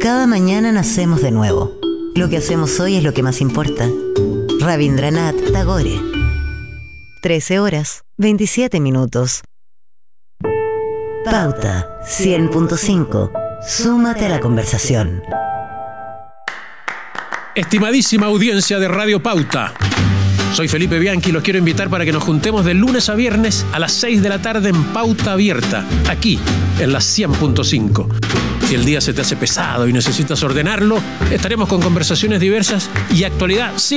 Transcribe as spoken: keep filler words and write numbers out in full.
Cada mañana nacemos de nuevo. Lo que hacemos hoy es lo que más importa. Rabindranath Tagore. trece horas, veintisiete minutos. Pauta cien punto cinco. Súmate a la conversación. Estimadísima audiencia de Radio Pauta, soy Felipe Bianchi y los quiero invitar para que nos juntemos de lunes a viernes a las seis de la tarde en Pauta Abierta, aquí en la cien punto cinco. Si el día se te hace pesado y necesitas ordenarlo, estaremos con conversaciones diversas y actualidad sin